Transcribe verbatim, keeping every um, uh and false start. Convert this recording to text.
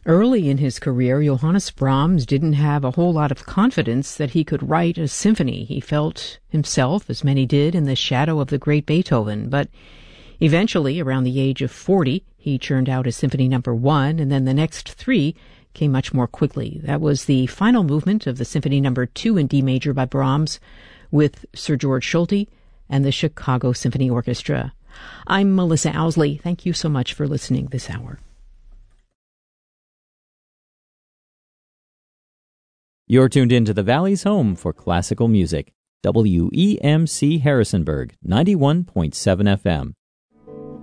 Early in his career, Johannes Brahms didn't have a whole lot of confidence that he could write a symphony. He felt himself, as many did, in the shadow of the great Beethoven. But eventually, around the age of forty, he churned out a symphony number one, and then the next three came much more quickly. That was the final movement of the symphony number two in D major by Brahms with Sir George Solti and the Chicago Symphony Orchestra. I'm Melissa Owsley. Thank you so much for listening this hour. You're tuned in to the Valley's home for classical music, W E M C Harrisonburg, ninety-one point seven F M.